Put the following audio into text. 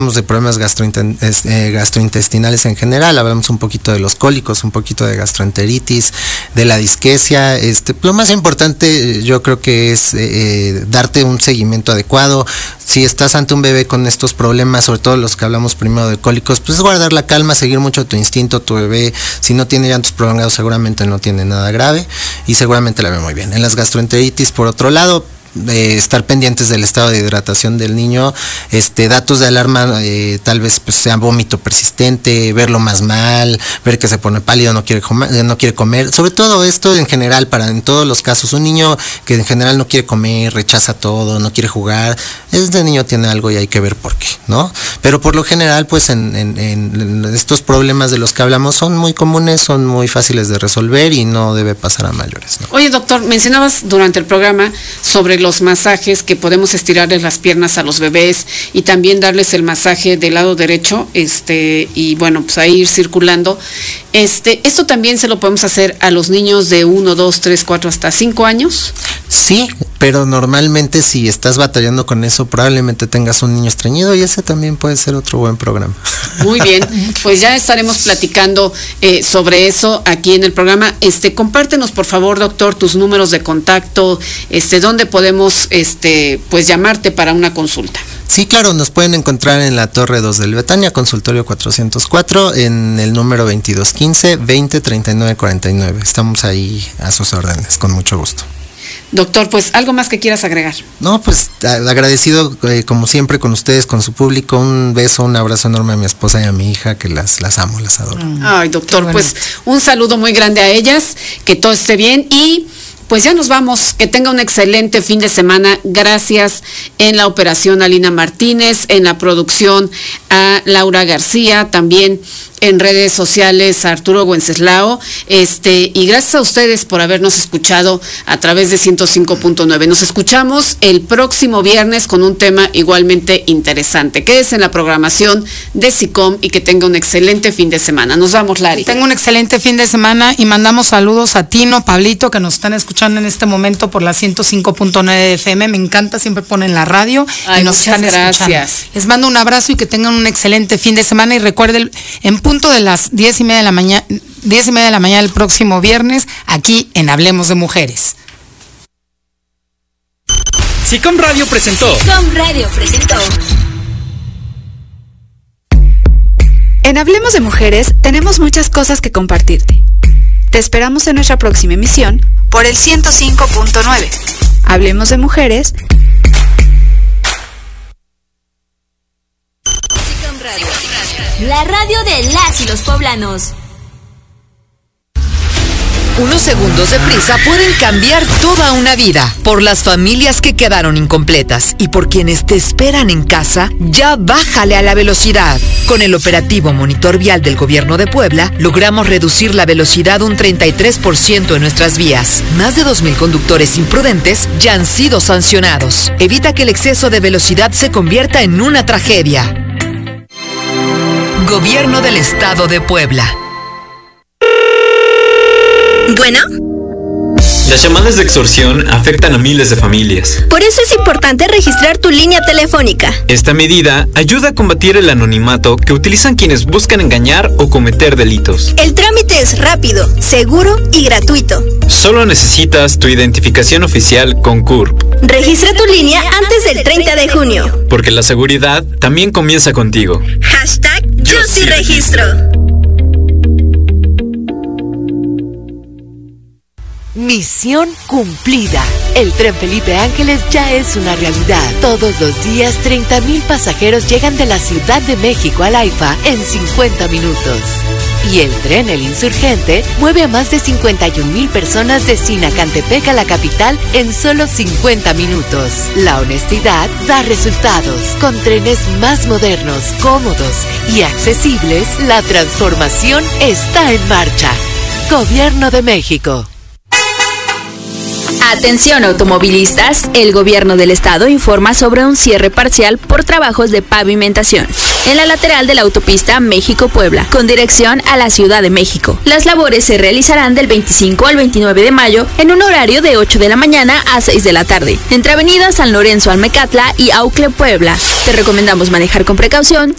de problemas gastrointestinales en general, hablamos un poquito de los cólicos, un poquito de gastroenteritis, de la disquesia. Lo más importante yo creo que es darte un seguimiento adecuado. Si estás ante un bebé con estos problemas, sobre todo los que hablamos primero de cólicos, pues es guardar la calma, seguir mucho tu instinto. Tu bebé, si no tiene llantos prolongados, seguramente no tiene nada grave y seguramente la ve muy bien. En las gastroenteritis, por otro lado, estar pendientes del estado de hidratación del niño, datos de alarma, tal vez pues, sea vómito persistente, verlo más mal, ver que se pone pálido, no quiere comer, sobre todo esto en general, en todos los casos, un niño que en general no quiere comer, rechaza todo, no quiere jugar, este niño tiene algo y hay que ver por qué, ¿no? Pero por lo general, pues en estos problemas de los que hablamos son muy comunes, son muy fáciles de resolver y no debe pasar a mayores, ¿no? Oye, doctor, mencionabas durante el programa sobre los masajes, que podemos estirarles las piernas a los bebés y también darles el masaje del lado derecho, y bueno, pues ahí ir circulando. ¿Esto también se lo podemos hacer a los niños de 1, 2, 3, 4 hasta 5 años? Sí, pero normalmente si estás batallando con eso, probablemente tengas un niño estreñido y ese también puede ser otro buen programa. Muy bien, pues ya estaremos platicando sobre eso aquí en el programa. Compártenos, por favor, doctor, tus números de contacto, dónde podemos pues llamarte para una consulta. Sí, claro, nos pueden encontrar en la Torre 2 del Betania, consultorio 404, en el número 2215-203949. Estamos ahí a sus órdenes, con mucho gusto. Doctor, pues, ¿algo más que quieras agregar? No, pues, agradecido, como siempre, con ustedes, con su público. Un beso, un abrazo enorme a mi esposa y a mi hija, que las amo, las adoro. Ay, doctor, pues, un saludo muy grande a ellas, que todo esté bien y... Pues ya nos vamos, que tenga un excelente fin de semana. Gracias en la operación a Lina Martínez, en la producción a Laura García, también en redes sociales a Arturo Wenceslao, y gracias a ustedes por habernos escuchado a través de 105.9. Nos escuchamos el próximo viernes con un tema igualmente interesante. Quédese en la programación de SICOM y que tenga un excelente fin de semana. Nos vamos, Lari. Tenga un excelente fin de semana y mandamos saludos a Tino, Pablito, que nos están escuchando en este momento por la 105.9 de FM. Me encanta, siempre ponen la radio y nos están escuchando. Les mando un abrazo y que tengan un excelente fin de semana y recuerden, en punto de las 10:30 de la mañana, 10:30 de la mañana el próximo viernes, aquí en Hablemos de Mujeres. SICOM Radio presentó. En Hablemos de Mujeres tenemos muchas cosas que compartirte. Te esperamos en nuestra próxima emisión por el 105.9. Hablemos de Mujeres. La radio de las y los poblanos. Unos segundos de prisa pueden cambiar toda una vida. Por las familias que quedaron incompletas y por quienes te esperan en casa, ya bájale a la velocidad. Con el operativo Monitor Vial del Gobierno de Puebla, logramos reducir la velocidad un 33% en nuestras vías. Más de 2,000 conductores imprudentes ya han sido sancionados. Evita que el exceso de velocidad se convierta en una tragedia. Gobierno del Estado de Puebla. Bueno. Las llamadas de extorsión afectan a miles de familias. Por eso es importante registrar tu línea telefónica. Esta medida ayuda a combatir el anonimato que utilizan quienes buscan engañar o cometer delitos. El trámite es rápido, seguro y gratuito. Solo necesitas tu identificación oficial con CURP. Registra tu línea antes del 30 de junio. Porque la seguridad también comienza contigo. Hashtag Yo sí registro. Misión cumplida. El tren Felipe Ángeles ya es una realidad. Todos los días 30,000 pasajeros llegan de la Ciudad de México al AIFA en 50 minutos. Y el tren El Insurgente mueve a más de 51,000 personas de Sinacantepec a la capital en solo 50 minutos. La honestidad da resultados. Con trenes más modernos, cómodos y accesibles, la transformación está en marcha. Gobierno de México. Atención automovilistas, el gobierno del estado informa sobre un cierre parcial por trabajos de pavimentación en la lateral de la autopista México-Puebla, con dirección a la Ciudad de México. Las labores se realizarán del 25 al 29 de mayo en un horario de 8 de la mañana a 6 de la tarde, entre avenidas San Lorenzo Almecatla y Aucle Puebla. Te recomendamos manejar con precaución